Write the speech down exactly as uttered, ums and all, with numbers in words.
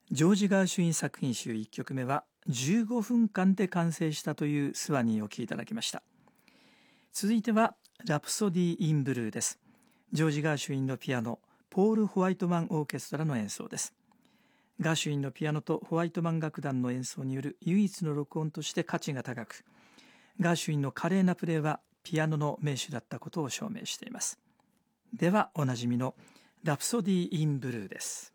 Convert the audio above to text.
ジョージ・ガーシュイン作品集いっきょくめはじゅうごふんかんで完成したというスワニーを聴いていただきました。続いてはラプソディ・イン・ブルーです。ジョージ・ガーシュインのピアノ、ポール・ホワイトマンオーケストラの演奏です。ガーシュインのピアノとホワイトマン楽団の演奏による唯一の録音として価値が高く、ガーシュインの華麗なプレーはピアノの名手だったことを証明しています。ではおなじみのラプソディ・イン・ブルーです。